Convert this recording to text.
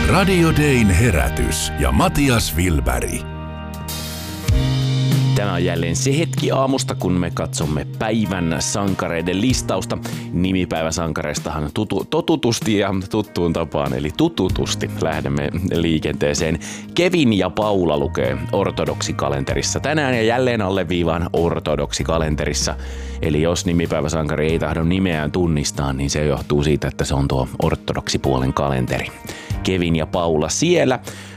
Radio Dayn herätys ja Matias Wilberg. Tämä on jälleen se hetki aamusta, kun me katsomme päivän sankareiden listausta. Nimipäiväsankareistahan totutusti ja tuttuun tapaan, eli tututusti lähdemme liikenteeseen. Kevin ja Paula lukee ortodokssikalenterissa tänään ja jälleen alleviivaan ortodokssikalenterissa. Eli jos nimipäiväsankari ei tahdo nimeään tunnistaa, niin se johtuu siitä, että se on tuo ortodoksipuolen kalenteri. Kevin ja Paula siellä.